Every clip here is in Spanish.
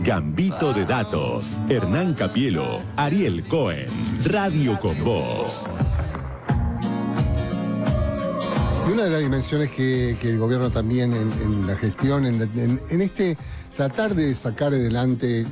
Gambito de Datos. Hernán Capielo, Ariel Cohen. Radio con Voz. Y una de las dimensiones que el gobierno también en la gestión, en este tratar de sacar adelante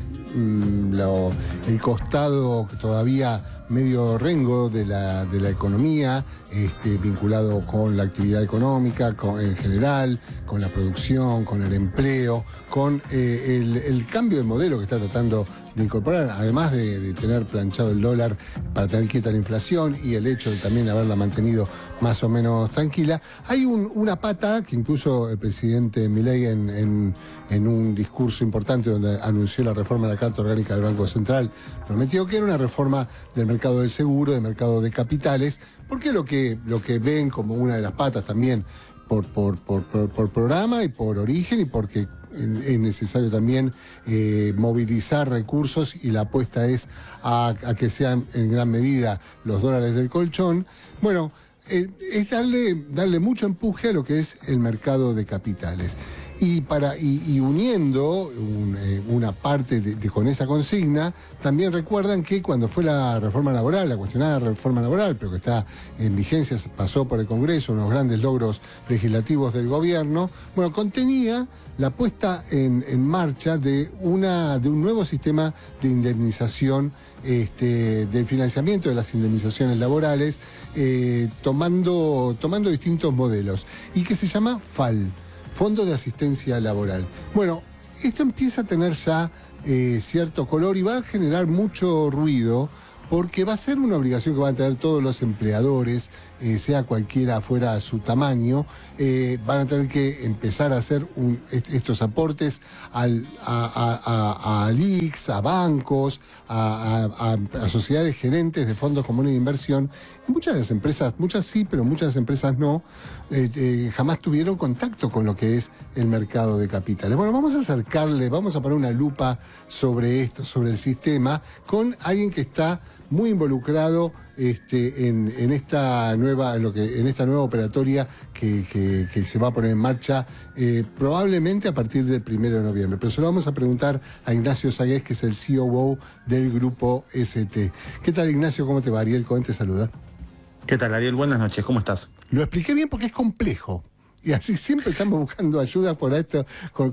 el costado todavía medio rengo de la economía, vinculado con la actividad económica, en general, con la producción, con el empleo, con el cambio de modelo que está tratando de incorporar, además de tener planchado el dólar para tener quieta la inflación y el hecho de también haberla mantenido más o menos tranquila. Hay una pata que incluso el presidente Milei en un discurso importante donde anunció la reforma de la Carta Orgánica del Banco Central, prometió que era una reforma del mercado del seguro, del mercado de capitales, porque lo que ven como una de las patas también por programa y por origen y porque es necesario también movilizar recursos y la apuesta es a que sean en gran medida los dólares del colchón. Bueno, es darle mucho empuje a lo que es el mercado de capitales. Y uniendo una parte con esa consigna, también recuerdan que cuando fue la reforma laboral, la cuestionada reforma laboral, pero que está en vigencia, pasó por el Congreso, unos grandes logros legislativos del gobierno, bueno, contenía la puesta en marcha de un nuevo sistema de indemnización, del financiamiento de las indemnizaciones laborales, tomando distintos modelos, y que se llama FAL. Fondo de Asistencia Laboral. Bueno, esto empieza a tener ya cierto color y va a generar mucho ruido porque va a ser una obligación que van a tener todos los empleadores, sea cualquiera fuera su tamaño, van a tener que empezar a hacer estos aportes a LICs, a bancos, a sociedades gerentes de fondos comunes de inversión. Y muchas de las empresas, muchas sí, pero muchas de las empresas no, jamás tuvieron contacto con lo que es el mercado de capitales. Bueno, vamos a poner una lupa sobre esto, sobre el sistema, con alguien que está muy involucrado en esta nueva operatoria que se va a poner en marcha probablemente a partir del 1 de noviembre. Pero se lo vamos a preguntar a Ignacio Zagués, que es el COO del Grupo ST. ¿Qué tal, Ignacio? ¿Cómo te va? Ariel Cohen te saluda. ¿Qué tal, Ariel? Buenas noches, ¿cómo estás? Lo expliqué bien porque es complejo. Y así siempre estamos buscando ayuda por esto,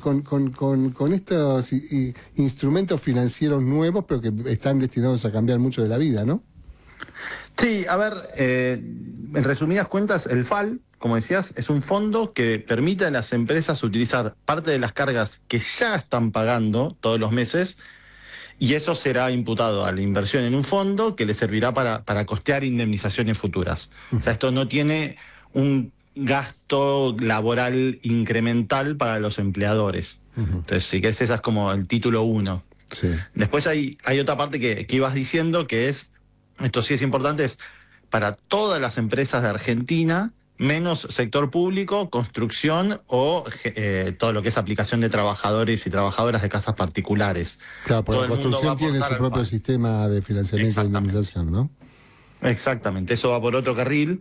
con estos instrumentos financieros nuevos, pero que están destinados a cambiar mucho de la vida, ¿no? Sí, a ver, en resumidas cuentas, el FAL, como decías, es un fondo que permite a las empresas utilizar parte de las cargas que ya están pagando todos los meses, y eso será imputado a la inversión en un fondo que le servirá para costear indemnizaciones futuras. O sea, esto no tiene un gasto laboral incremental para los empleadores. Entonces, sí que esa es como el título 1. Sí. Después hay otra parte que ibas diciendo, que es, esto sí es importante, es para todas las empresas de Argentina, menos sector público, construcción o todo lo que es aplicación de trabajadores y trabajadoras de casas particulares. Claro, porque la construcción tiene su propio sistema de financiamiento e indemnización, ¿no? Exactamente, eso va por otro carril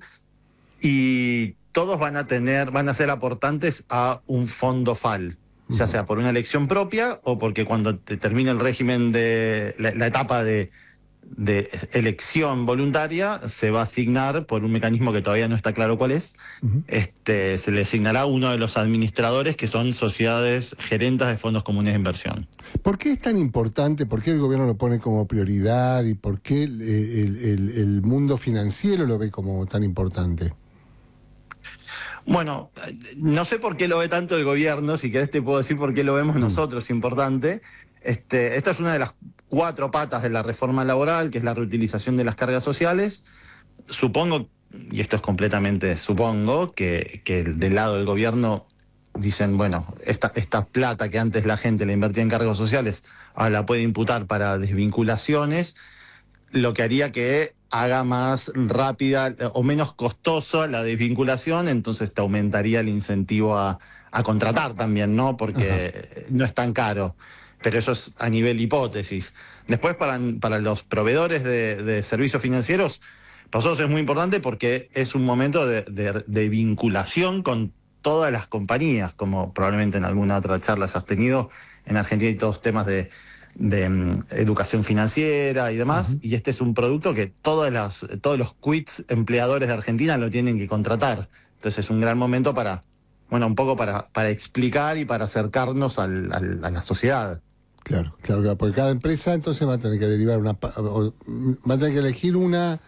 y todos van a ser aportantes a un fondo FAL, ya sea por una elección propia o porque cuando te termine el régimen de la etapa de elección voluntaria, se va a asignar por un mecanismo que todavía no está claro cuál es. Se le asignará a uno de los administradores, que son sociedades gerentas de fondos comunes de inversión. ¿Por qué es tan importante? ¿Por qué el gobierno lo pone como prioridad? ¿Y por qué el mundo financiero lo ve como tan importante? Bueno, no sé por qué lo ve tanto el gobierno, si querés te puedo decir por qué lo vemos nosotros importante. Esta es una de las 4 patas de la reforma laboral, que es la reutilización de las cargas sociales. Supongo, y esto es completamente supongo, que del lado del gobierno dicen, bueno, esta plata que antes la gente le invertía en cargos sociales, ahora la puede imputar para desvinculaciones, lo que haría que haga más rápida o menos costosa la desvinculación, entonces te aumentaría el incentivo a contratar también, ¿no? Porque no es tan caro. Pero eso es a nivel hipótesis. Después, para los proveedores de servicios financieros, para nosotros es muy importante porque es un momento de vinculación con todas las compañías, como probablemente en alguna otra charla hayas tenido. en Argentina hay todos temas de educación financiera y demás, y este es un producto que todos los quits empleadores de Argentina lo tienen que contratar. Entonces es un gran momento para, un poco para explicar y para acercarnos a la sociedad. Claro, porque cada empresa entonces va a tener que derivar va a tener que elegir una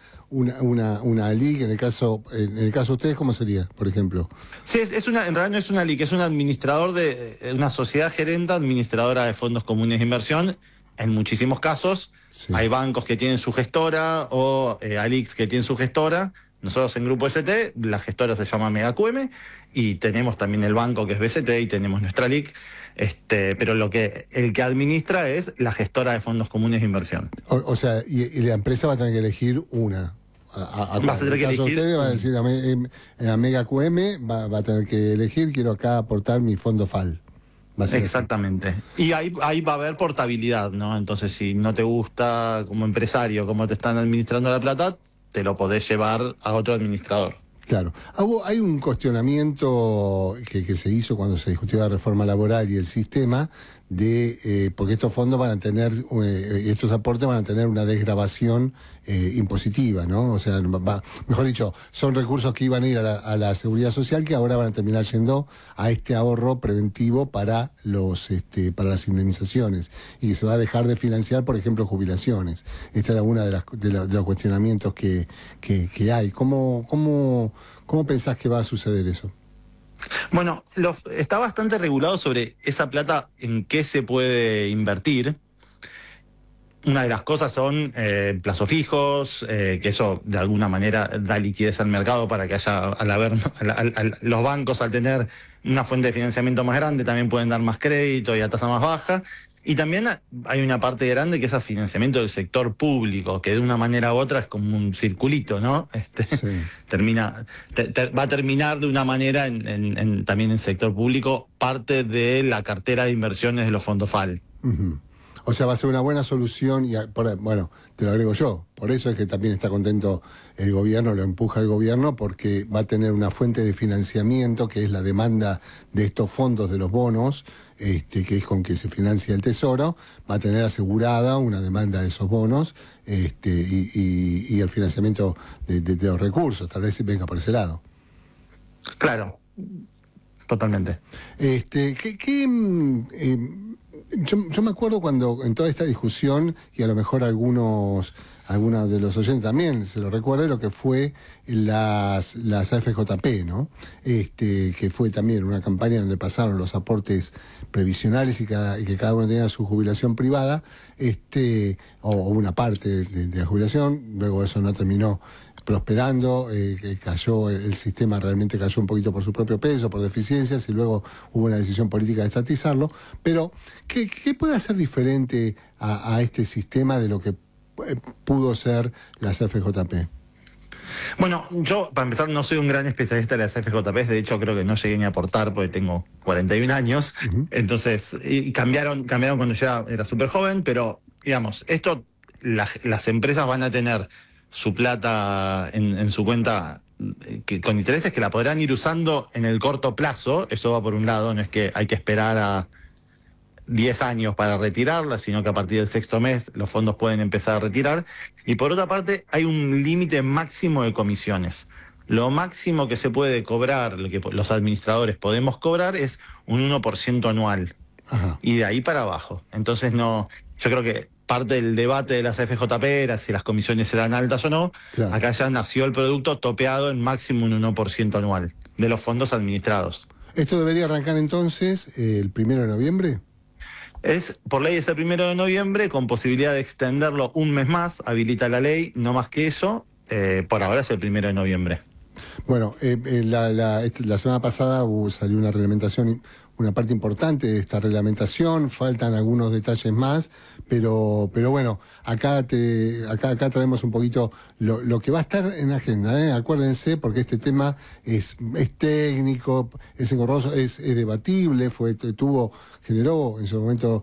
LIC. En el caso de ustedes, ¿cómo sería, por ejemplo? Sí, en realidad no es una LIC, es un administrador una sociedad gerente administradora de fondos comunes de inversión. En muchísimos casos, sí. Hay bancos que tienen su gestora o ALICs que tienen su gestora. Nosotros en Grupo ST, la gestora se llama MegaQM y tenemos también el banco que es BCT y tenemos nuestra LIC. Pero el que administra es la gestora de fondos comunes de inversión. O sea, y la empresa va a tener que elegir una. Va a tener que elegir. Ustedes va a decir a MegaQM va a tener que elegir, quiero acá aportar mi fondo FAL. Exactamente. Y ahí va a haber portabilidad, ¿no? Entonces, si no te gusta como empresario cómo te están administrando la plata, te lo podés llevar a otro administrador. Claro. Hay un cuestionamiento que se hizo cuando se discutió la reforma laboral y el sistema porque estos fondos van a tener, estos aportes van a tener una desgravación impositiva, ¿no? O sea, mejor dicho, son recursos que iban a ir a la seguridad social que ahora van a terminar yendo a este ahorro preventivo para las indemnizaciones y que se va a dejar de financiar, por ejemplo, jubilaciones. Esta era una de los cuestionamientos que hay. ¿Cómo pensás que va a suceder eso? Bueno, está bastante regulado sobre esa plata en qué se puede invertir. Una de las cosas son plazos fijos, que eso de alguna manera da liquidez al mercado para que haya, los bancos al tener una fuente de financiamiento más grande también pueden dar más crédito y a tasa más baja. Y también hay una parte grande que es el financiamiento del sector público, que de una manera u otra es como un circulito, ¿no? Sí. Va a terminar de una manera también en el sector público parte de la cartera de inversiones de los fondos FAL. Uh-huh. O sea, va a ser una buena solución y, bueno, te lo agrego yo. Por eso es que también está contento el gobierno, lo empuja el gobierno, porque va a tener una fuente de financiamiento que es la demanda de estos fondos de los bonos, que es con que se financia el Tesoro. Va a tener asegurada una demanda de esos bonos y el financiamiento de los recursos. Tal vez venga por ese lado. Claro, totalmente. Yo me acuerdo cuando en toda esta discusión, y a lo mejor algunos de los oyentes también se lo recuerdan, lo que fue las AFJP, ¿no? Que fue también una campaña donde pasaron los aportes previsionales y que cada uno tenía su jubilación privada, o una parte de la jubilación. Luego eso no terminó prosperando, el sistema realmente cayó un poquito por su propio peso, por deficiencias, y luego hubo una decisión política de estatizarlo. Pero, ¿qué puede hacer diferente a este sistema de lo que pudo ser las FJP? Bueno, yo, para empezar, no soy un gran especialista de las FJP, de hecho creo que no llegué ni a aportar porque tengo 41 años, entonces, y cambiaron cuando ya era súper joven, pero, digamos, las empresas van a tener su plata en su cuenta con intereses que la podrán ir usando en el corto plazo. Eso va por un lado, no es que hay que esperar a 10 años para retirarla, sino que a partir del sexto mes los fondos pueden empezar a retirar. Y por otra parte, hay un límite máximo de comisiones. Lo máximo que se puede cobrar, lo que los administradores podemos cobrar, es un 1% anual. Ajá. Y de ahí para abajo. Entonces yo creo que parte del debate de las FJP era si las comisiones serán altas o no. Claro. Acá ya nació el producto topeado en máximo un 1% anual de los fondos administrados. ¿Esto debería arrancar entonces el 1 de noviembre? Por ley es el 1 de noviembre, con posibilidad de extenderlo un mes más, habilita la ley, no más que eso. Por ahora es el 1 de noviembre. Bueno, la semana pasada salió una reglamentación, una parte importante de esta reglamentación, faltan algunos detalles más, pero bueno, acá traemos un poquito lo que va a estar en la agenda, acuérdense, porque este tema es técnico, es engorroso, es debatible, generó en su momento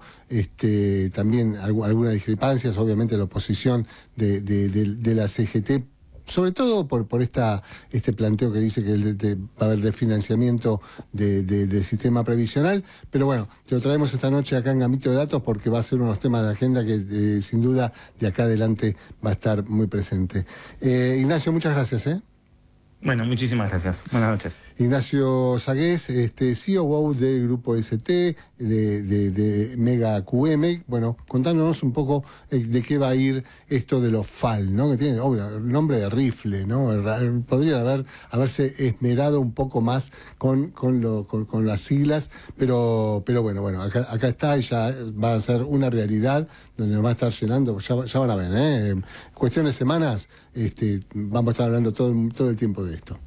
también algunas discrepancias, obviamente la oposición de la CGT sobre todo por este planteo que dice que va a haber desfinanciamiento del sistema previsional. Pero bueno, te lo traemos esta noche acá en Gambito de Datos porque va a ser unos temas de agenda que sin duda de acá adelante va a estar muy presente. Ignacio, muchas gracias. Bueno, muchísimas gracias. Buenas noches. Ignacio Sagués, CEO del Grupo ST, de Mega QM. Bueno, contándonos un poco de qué va a ir esto de los FAL, ¿no? Que tiene el nombre de rifle, ¿no? Podrían haberse esmerado un poco más con las siglas, pero bueno, acá está y ya va a ser una realidad donde va a estar llenando, ya van a ver, cuestión de semanas, vamos a estar hablando todo el tiempo de esto.